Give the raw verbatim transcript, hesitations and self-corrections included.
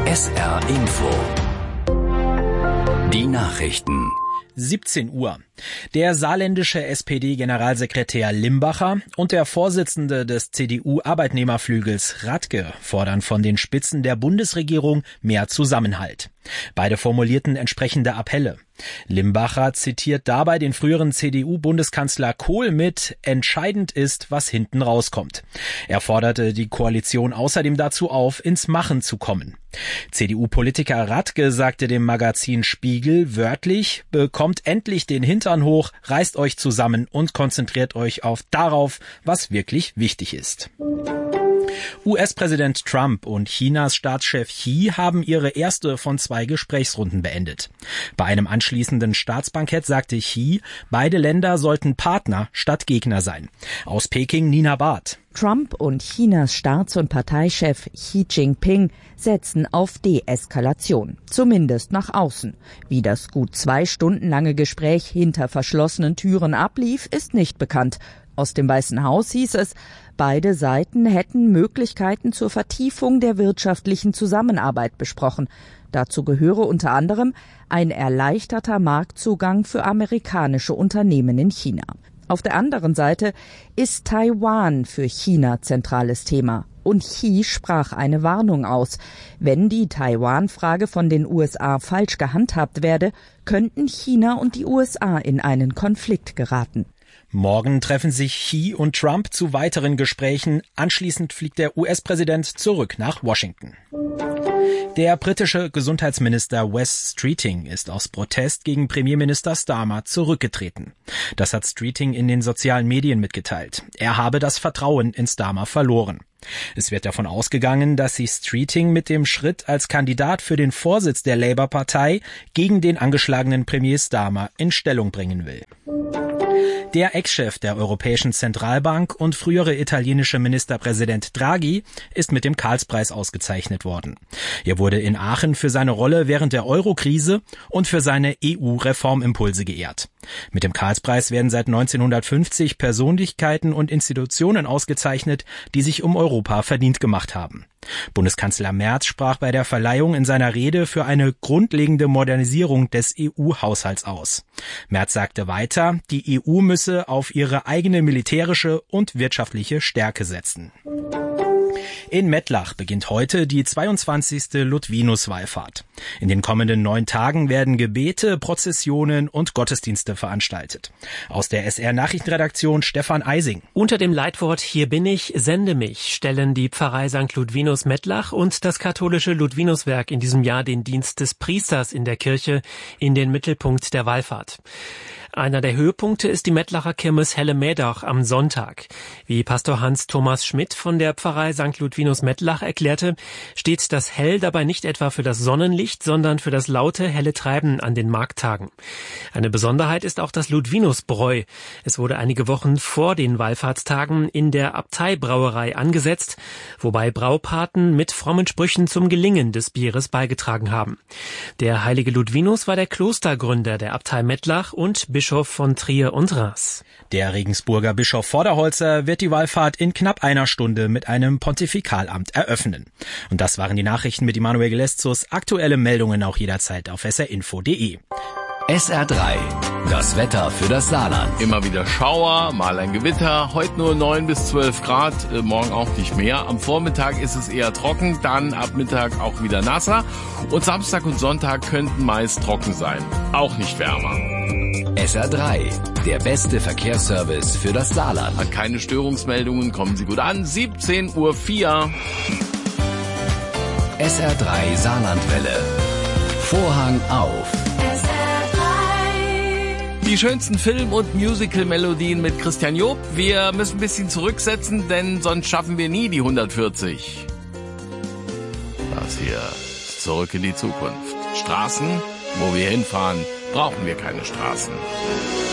S R Info. Die Nachrichten. siebzehn Uhr. Der saarländische S P D-Generalsekretär Limbacher und der Vorsitzende des C D U-Arbeitnehmerflügels Radke fordern von den Spitzen der Bundesregierung mehr Zusammenhalt. Beide formulierten entsprechende Appelle. Limbacher zitiert dabei den früheren C D U-Bundeskanzler Kohl mit: Entscheidend ist, was hinten rauskommt. Er forderte die Koalition außerdem dazu auf, ins Machen zu kommen. C D U-Politiker Radke sagte dem Magazin Spiegel wörtlich: Bekommt endlich den Hintern hoch, reißt euch zusammen und konzentriert euch auf darauf, was wirklich wichtig ist. U S-Präsident Trump und Chinas Staatschef Xi haben ihre erste von zwei Gesprächsrunden beendet. Bei einem anschließenden Staatsbankett sagte Xi, beide Länder sollten Partner statt Gegner sein. Aus Peking Nina Barth. Trump und Chinas Staats- und Parteichef Xi Jinping setzen auf Deeskalation, zumindest nach außen. Wie das gut zwei Stunden lange Gespräch hinter verschlossenen Türen ablief, ist nicht bekannt. Aus dem Weißen Haus hieß es, beide Seiten hätten Möglichkeiten zur Vertiefung der wirtschaftlichen Zusammenarbeit besprochen. Dazu gehöre unter anderem ein erleichterter Marktzugang für amerikanische Unternehmen in China. Auf der anderen Seite ist Taiwan für China zentrales Thema. Und Xi sprach eine Warnung aus. Wenn die Taiwan-Frage von den U S A falsch gehandhabt werde, könnten China und die U S A in einen Konflikt geraten. Morgen treffen sich Xi und Trump zu weiteren Gesprächen. Anschließend fliegt der U S-Präsident zurück nach Washington. Der britische Gesundheitsminister Wes Streeting ist aus Protest gegen Premierminister Starmer zurückgetreten. Das hat Streeting in den sozialen Medien mitgeteilt. Er habe das Vertrauen in Starmer verloren. Es wird davon ausgegangen, dass sich Streeting mit dem Schritt als Kandidat für den Vorsitz der Labour-Partei gegen den angeschlagenen Premier Starmer in Stellung bringen will. Der Ex-Chef der Europäischen Zentralbank und frühere italienische Ministerpräsident Draghi ist mit dem Karlspreis ausgezeichnet worden. Er wurde in Aachen für seine Rolle während der Euro-Krise und für seine E U-Reformimpulse geehrt. Mit dem Karlspreis werden seit neunzehnhundertfünfzig Persönlichkeiten und Institutionen ausgezeichnet, die sich um Europa verdient gemacht haben. Bundeskanzler Merz sprach bei der Verleihung in seiner Rede für eine grundlegende Modernisierung des E U-Haushalts aus. Merz sagte weiter, die E U müsse auf ihre eigene militärische und wirtschaftliche Stärke setzen. In Mettlach beginnt heute die zweiundzwanzigste Ludwinus-Wallfahrt. In den kommenden neun Tagen werden Gebete, Prozessionen und Gottesdienste veranstaltet. Aus der S R-Nachrichtenredaktion Stefan Eising. Unter dem Leitwort Hier bin ich, sende mich stellen die Pfarrei Sankt Ludwinus Mettlach und das katholische Ludwinuswerk in diesem Jahr den Dienst des Priesters in der Kirche in den Mittelpunkt der Wallfahrt. Einer der Höhepunkte ist die Mettlacher Kirmes Helle Mädach am Sonntag. Wie Pastor Hans Thomas Schmidt von der Pfarrei Sankt Ludwinus Mettlach erklärte, steht das Hell dabei nicht etwa für das Sonnenlicht, sondern für das laute, helle Treiben an den Markttagen. Eine Besonderheit ist auch das Ludwinusbräu. Es wurde einige Wochen vor den Wallfahrtstagen in der Abteibrauerei angesetzt, wobei Braupaten mit frommen Sprüchen zum Gelingen des Bieres beigetragen haben. Der heilige Ludwinus war der Klostergründer der Abtei Mettlach und Bischof von Trier und Reims. Der Regensburger Bischof Vorderholzer wird die Wallfahrt in knapp einer Stunde mit einem Pontifikalamt eröffnen. Und das waren die Nachrichten mit Immanuel Geleszus. Aktuelle Meldungen auch jederzeit auf s r info punkt d e. S R drei. Das Wetter für das Saarland. Immer wieder Schauer, mal ein Gewitter. Heute nur neun bis zwölf Grad, äh, morgen auch nicht mehr. Am Vormittag ist es eher trocken, dann ab Mittag auch wieder nasser. Und Samstag und Sonntag könnten meist trocken sein. Auch nicht wärmer. S R drei. Der beste Verkehrsservice für das Saarland. Hat keine Störungsmeldungen, kommen Sie gut an. siebzehn Uhr vier. S R drei Saarlandwelle. Vorhang auf. Die schönsten Film- und Musical-Melodien mit Christian Job. Wir müssen ein bisschen zurücksetzen, denn sonst schaffen wir nie die hundertvierzig. Das hier ist Zurück in die Zukunft. Straßen, wo wir hinfahren, brauchen wir keine Straßen.